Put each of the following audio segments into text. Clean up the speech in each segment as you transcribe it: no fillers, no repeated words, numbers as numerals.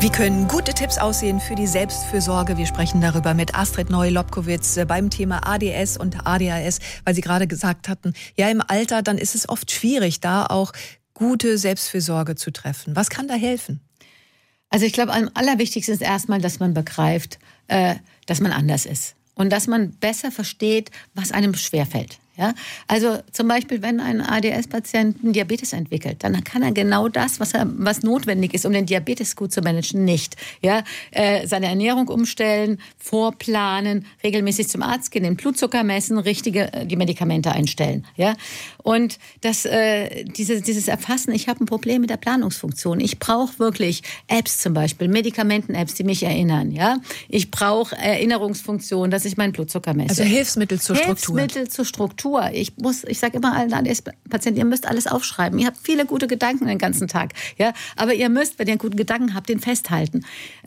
Wie können gute Tipps aussehen für die Selbstfürsorge? Wir sprechen darüber mit Astrid Neu-Lobkowitz beim Thema ADS und ADHS, weil Sie gerade gesagt hatten, ja, im Alter, dann ist es oft schwierig, da auch gute Selbstfürsorge zu treffen. Was kann da helfen? Also ich glaube, am allerwichtigsten ist erstmal, dass man begreift, dass man anders ist und dass man besser versteht, was einem schwerfällt. Ja, also zum Beispiel, wenn ein ADS-Patient einen Diabetes entwickelt, dann kann er genau das, was notwendig ist, um den Diabetes gut zu managen, nicht. Ja, seine Ernährung umstellen, vorplanen, regelmäßig zum Arzt gehen, den Blutzucker messen, die Medikamente einstellen. Ja, und dieses Erfassen, ich habe ein Problem mit der Planungsfunktion. Ich brauche wirklich Apps zum Beispiel, Medikamenten-Apps, die mich erinnern. Ja, ich brauche Erinnerungsfunktionen, dass ich meinen Blutzucker messe. Also Hilfsmittel zur Struktur. Hilfsmittel zur Struktur. Ich sage immer allen ADS-Patienten, ihr müsst alles aufschreiben. Ihr habt viele gute Gedanken den ganzen Tag. Ja? Aber ihr müsst, wenn ihr einen guten Gedanken habt, den festhalten.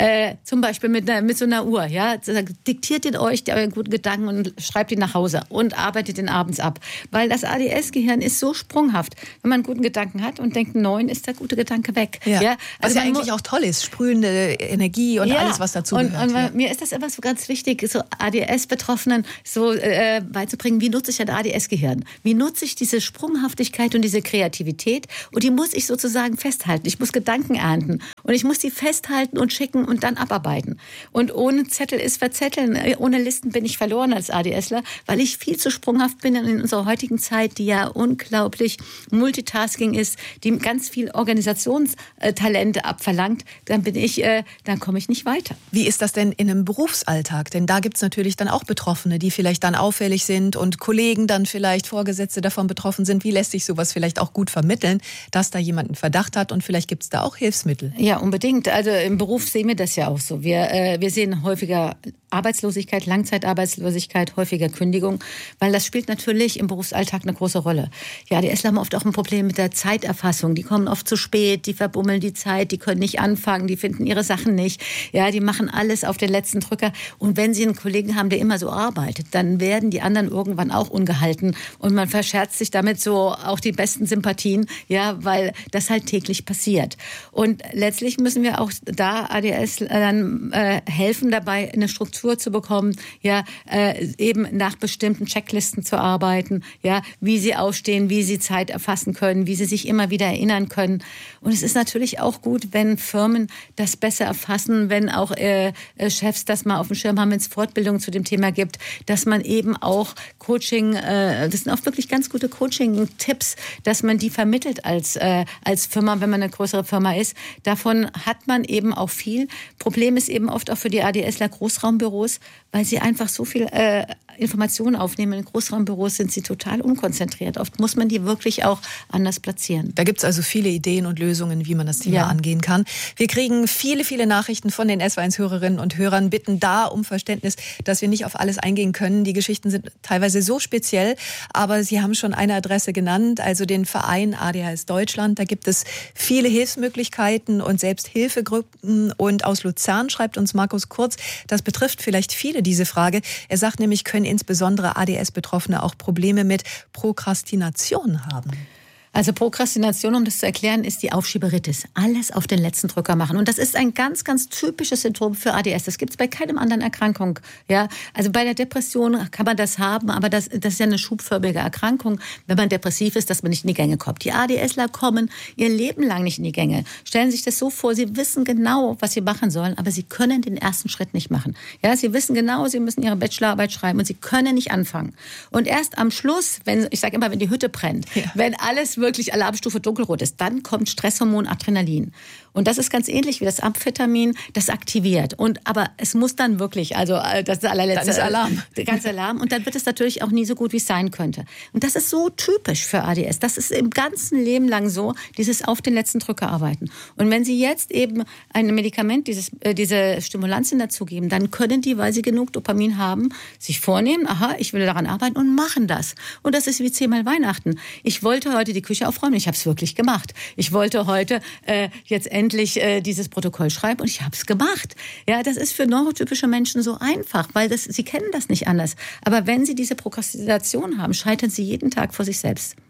Zum Beispiel mit so einer Uhr. Ja? Diktiert den euch euren guten Gedanken und schreibt ihn nach Hause und arbeitet den abends ab. Weil das ADS-Gehirn ist so sprunghaft. Wenn man einen guten Gedanken hat und denkt 9, ist der gute Gedanke weg. Ja. Ja? Also was ja eigentlich auch toll ist. Sprühende Energie und alles, was dazu gehört. Und mir ist das immer so ganz wichtig, so ADS-Betroffenen so beizubringen, wie nutze ich ein ADS-Gehirn? Wie nutze ich diese Sprunghaftigkeit und diese Kreativität? Und die muss ich sozusagen festhalten. Ich muss Gedanken ernten. Und ich muss die festhalten und schicken und dann abarbeiten. Und ohne Zettel ist verzetteln. Ohne Listen bin ich verloren als ADSler, weil ich viel zu sprunghaft bin in unserer heutigen Zeit, die ja unglaublich Multitasking ist, die ganz viel Organisationstalente abverlangt. Dann komme ich nicht weiter. Wie ist das denn in einem Berufsalltag? Denn da gibt es natürlich dann auch Betroffene, die vielleicht dann auffällig sind und Kollegen dann vielleicht Vorgesetzte davon betroffen sind. Wie lässt sich sowas vielleicht auch gut vermitteln, dass da jemand einen Verdacht hat und vielleicht gibt es da auch Hilfsmittel? Ja, unbedingt. Also im Beruf sehen wir das ja auch so. Wir sehen häufiger Arbeitslosigkeit, Langzeitarbeitslosigkeit, häufiger Kündigung, weil das spielt natürlich im Berufsalltag eine große Rolle. Ja, die Esler haben oft auch ein Problem mit der Zeiterfassung. Die kommen oft zu spät, die verbummeln die Zeit, die können nicht anfangen, die finden ihre Sachen nicht. Ja, die machen alles auf den letzten Drücker. Und wenn sie einen Kollegen haben, der immer so arbeitet, dann werden die anderen irgendwann auch ungehalten. Und man verscherzt sich damit so auch die besten Sympathien, ja, weil das halt täglich passiert. Und letztlich müssen wir auch da ADS dann helfen, dabei eine Struktur zu bekommen, ja, eben nach bestimmten Checklisten zu arbeiten, ja, wie sie aufstehen, wie sie Zeit erfassen können, wie sie sich immer wieder erinnern können. Und es ist natürlich auch gut, wenn Firmen das besser erfassen, wenn auch Chefs das mal auf dem Schirm haben, wenn es Fortbildungen zu dem Thema gibt, dass man eben auch Coaching, das sind auch wirklich ganz gute Coaching-Tipps, dass man die vermittelt als Firma, wenn man eine größere Firma ist. Davon hat man eben auch viel. Problem ist eben oft auch für die ADSler Großraumbüros, weil sie einfach so viel Informationen aufnehmen. In Großraumbüros sind sie total unkonzentriert. Oft muss man die wirklich auch anders platzieren. Da gibt es also viele Ideen und Lösungen, wie man das Thema angehen kann. Wir kriegen viele, viele Nachrichten von den SW1-Hörerinnen und Hörern, bitten da um Verständnis, dass wir nicht auf alles eingehen können. Die Geschichten sind teilweise so speziell, aber Sie haben schon eine Adresse genannt, also den Verein ADHS Deutschland. Da gibt es viele Hilfsmöglichkeiten und Selbsthilfegruppen. Und aus Luzern schreibt uns Markus Kurz, das betrifft vielleicht viele diese Frage. Er sagt nämlich, können insbesondere ADS-Betroffene auch Probleme mit Prokrastination haben. Also Prokrastination, um das zu erklären, ist die Aufschieberitis. Alles auf den letzten Drücker machen. Und das ist ein ganz, ganz typisches Symptom für ADS. Das gibt es bei keinem anderen Erkrankung. Ja? Also bei der Depression kann man das haben, aber das ist ja eine schubförmige Erkrankung, wenn man depressiv ist, dass man nicht in die Gänge kommt. Die ADSler kommen ihr Leben lang nicht in die Gänge. Stellen sich das so vor, sie wissen genau, was sie machen sollen, aber sie können den ersten Schritt nicht machen. Ja? Sie wissen genau, sie müssen ihre Bachelorarbeit schreiben und sie können nicht anfangen. Und erst am Schluss, ich sage immer, wenn die Hütte brennt, wenn alles wirklich Alarmstufe dunkelrot ist, dann kommt Stresshormon Adrenalin. Und das ist ganz ähnlich wie das Amphetamin, das aktiviert. Aber es muss dann wirklich, also das ist der allerletzte. Dann ist Alarm. Ganz Alarm. Und dann wird es natürlich auch nie so gut, wie es sein könnte. Und das ist so typisch für ADS. Das ist im ganzen Leben lang so, dieses auf den letzten Drücker arbeiten. Und wenn Sie jetzt eben ein Medikament, diese Stimulantien dazugeben, dann können die, weil sie genug Dopamin haben, sich vornehmen, aha, ich will daran arbeiten und machen das. Und das ist wie 10-mal Weihnachten. Ich wollte heute die Küche aufräumen, ich habe es wirklich gemacht. Ich wollte heute jetzt endlich dieses Protokoll schreiben und ich habe es gemacht. Ja, das ist für neurotypische Menschen so einfach, weil sie kennen das nicht anders. Aber wenn sie diese Prokrastination haben, scheitern sie jeden Tag vor sich selbst.